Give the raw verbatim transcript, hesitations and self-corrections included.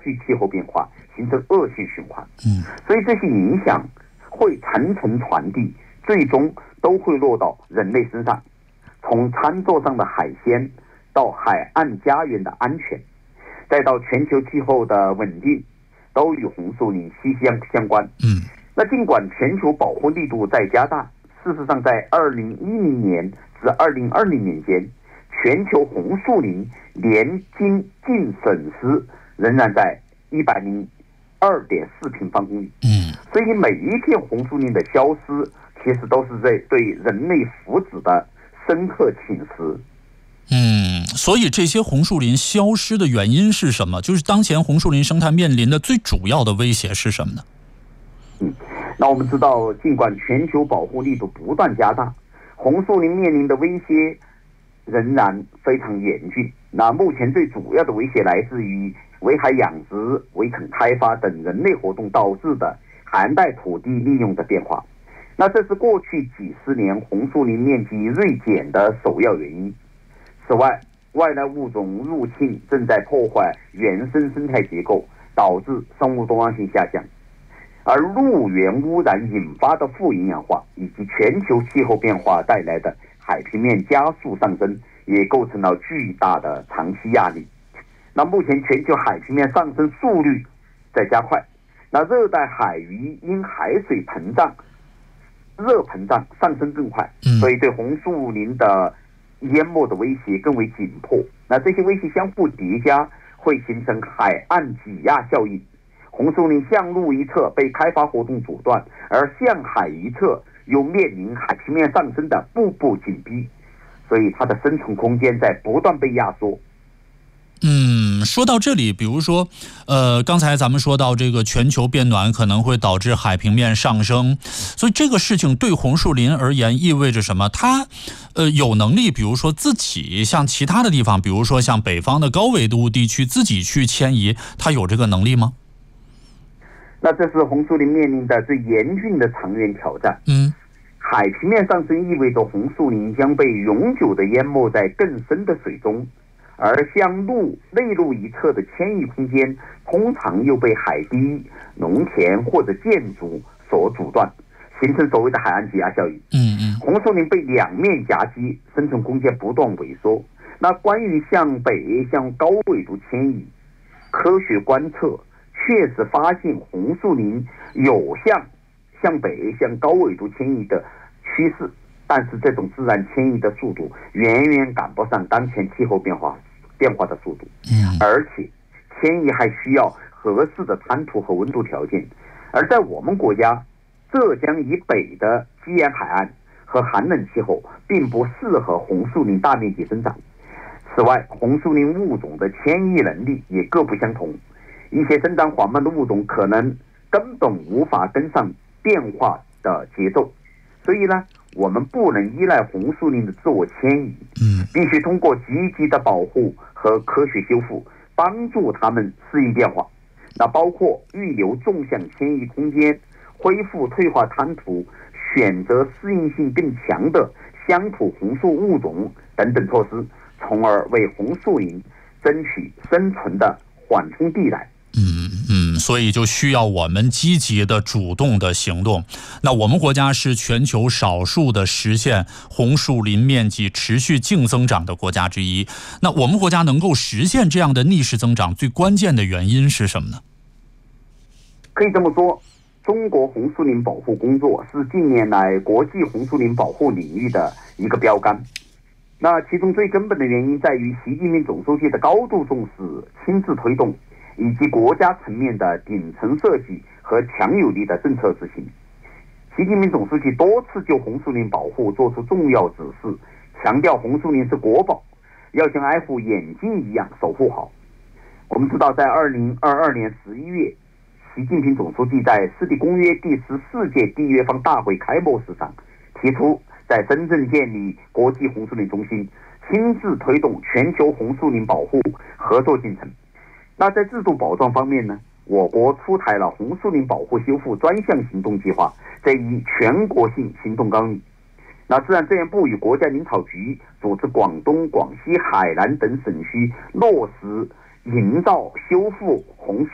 剧气候变化，形成恶性循环。 嗯， 所以这些影响会层层传递，最终都会落到人类身上。从餐桌上的海鲜，到海岸家园的安全，再到全球气候的稳定，都与红树林息息相关。 嗯， 那尽管全球保护力度在加大，事实上在二零一零年至二零二零年间，全球红树林年均净损失仍然在一百零二点四平方公里。 嗯， 所以每一片红树林的消失，其实都是在对人类福祉的深刻侵蚀。 嗯，所以这些红树林消失的原因是什么？就是当前红树林生态面临的最主要的威胁是什么呢？ 嗯，那我们知道，尽管全球保护力度不断加大，红树林面临的威胁仍然非常严峻。那目前最主要的威胁来自于围海养殖、围垦开发等人类活动导致的海岸带土地利用的变化。那这是过去几十年红树林面积锐减的首要原因。此外，外来物种入侵正在破坏原生生态结构，导致生物多样性下降。而陆源污染引发的富营养化，以及全球气候变化带来的海平面加速上升，也构成了巨大的长期压力。那目前全球海平面上升速率在加快，那热带海域因海水膨胀、热膨胀上升更快，所以对红树林的淹没的威胁更为紧迫。那这些威胁相互叠加，会形成海岸挤压效应。红树林向陆一侧被开发活动阻断，而向海一侧又面临海平面上升的步步紧逼，所以它的生存空间在不断被压缩。 嗯，说到这里，比如说，呃，刚才咱们说到这个全球变暖可能会导致海平面上升，所以这个事情对红树林而言意味着什么？它，呃，有能力，比如说自己像其他的地方，比如说像北方的高纬度地区自己去迁移，它有这个能力吗？ 那这是红树林面临的最严峻的长远挑战。 嗯， 海平面上升意味着红树林将被永久的淹没在更深的水中。而向陆内陆一侧的迁移空间，通常又被海堤、农田或者建筑所阻断，形成所谓的海岸挤压效应。 嗯嗯， 红树林被两面夹击，生存空间不断萎缩。那关于向北向高纬度迁移，科学观测确实发现红树林有向向北向高纬度迁移的趋势，但是这种自然迁移的速度远远赶不上当前气候变化变化的速度，而且迁移还需要合适的滩涂和温度条件。而在我们国家浙江以北的基沿海岸和寒冷气候，并不适合红树林大面积生长。此外，红树林物种的迁移能力也各不相同，一些生长缓慢的物种可能根本无法跟上变化的节奏。所以呢，我们不能依赖红树林的自我迁移，必须通过积极的保护和科学修复，帮助它们适应变化。那包括预留纵向迁移空间、恢复退化滩涂、选择适应性更强的乡土红树物种等等措施，从而为红树林争取生存的缓冲地来。 嗯嗯，所以就需要我们积极的、主动的行动。那我们国家是全球少数的实现红树林面积持续净增长的国家之一。那我们国家能够实现这样的逆势增长，最关键的原因是什么呢？ 可以这么说，中国红树林保护工作是近年来国际红树林保护领域的一个标杆。那其中最根本的原因在于习近平总书记的高度重视、亲自推动，以及国家层面的顶层设计和强有力的政策执行。习近平总书记多次就红树林保护作出重要指示，强调红树林是国宝，要像爱护眼睛一样守护好。我们知道，在二零二二年十一月，习近平总书记在世地公约第十四届缔约方大会开幕式上提出，在深圳建立国际红树林中心，亲自推动全球红树林保护合作进程。那在制度保障方面呢，我国出台了红树林保护修复专项行动计划这一全国性行动纲领。那自然资源部与国家林草局组织广东、广西、海南等省区落实营造修复红树